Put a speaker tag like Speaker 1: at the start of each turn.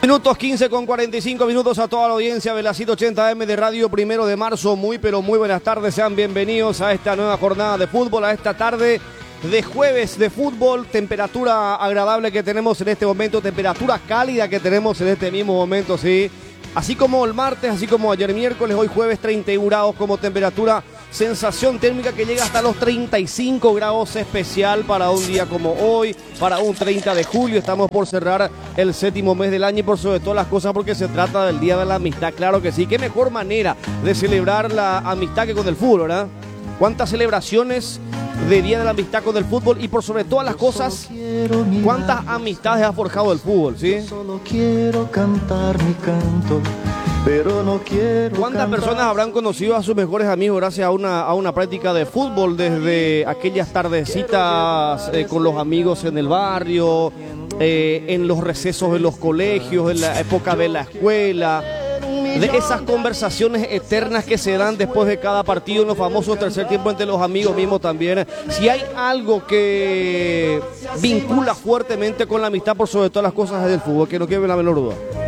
Speaker 1: Minutos 15 con 45 minutos a toda la audiencia de la 180M de Radio 1 de Marzo. Muy pero muy buenas tardes, sean bienvenidos a esta nueva jornada de fútbol, a esta tarde de jueves de fútbol. Temperatura agradable que tenemos en este momento, temperatura cálida que tenemos en este mismo momento, sí. Así como el martes, así como ayer miércoles, hoy jueves 31 grados como temperatura, sensación térmica que llega hasta los 35 grados, especial para un día como hoy, para un 30 de julio. Estamos por cerrar el séptimo mes del año y por sobre todas las cosas porque se trata del Día de la Amistad, claro que sí. Qué mejor manera de celebrar la amistad que con el fútbol, ¿verdad? Cuántas celebraciones de Día de la Amistad con el fútbol y por sobre todas las cosas, cuántas amistades ha forjado el fútbol, ¿sí?
Speaker 2: Solo quiero cantar mi canto, pero no quiero.
Speaker 1: ¿Cuántas personas habrán conocido a sus mejores amigos gracias a una práctica de fútbol desde aquellas tardecitas con los amigos en el barrio, en los recesos de los colegios, en la época de la escuela? De esas conversaciones eternas que se dan después de cada partido en los famosos tercer tiempo entre los amigos mismos también. Si hay algo que vincula fuertemente con la amistad por sobre todas las cosas es el fútbol, que no quede la menor duda.